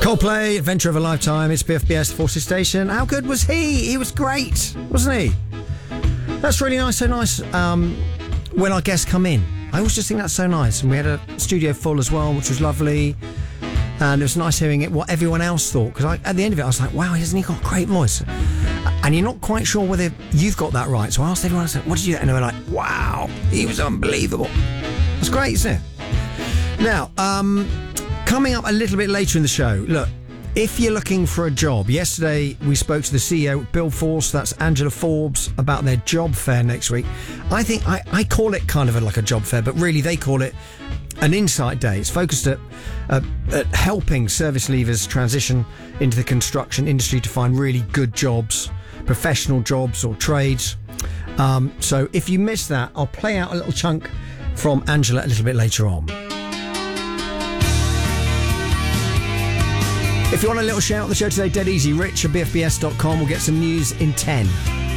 Coldplay, Adventure of a Lifetime. It's BFBS Forces Station. How good was he? He was great, wasn't he? That's really nice. So nice when our guests come in. I always just think that's so nice. And we had a studio full as well, which was lovely. And it was nice hearing what everyone else thought. Because at the end of it, I was like, wow, hasn't he got a great voice? And you're not quite sure whether you've got that right. So I asked everyone, I said, what did you get? And they were like, wow, he was unbelievable. It's great, isn't it? Now, coming up a little bit later in the show, look, if you're looking for a job, yesterday we spoke to the CEO, Bill Force, that's Angela Forbes, about their job fair next week. I think I call it kind of like a job fair, but really they call it an insight day. It's focused at helping service leavers transition into the construction industry to find really good jobs, professional jobs or trades. So if you missed that, I'll play out a little chunk from Angela a little bit later on. If you want a little shout out the show today, dead easy, rich at bfbs.com. We'll get some news in 10.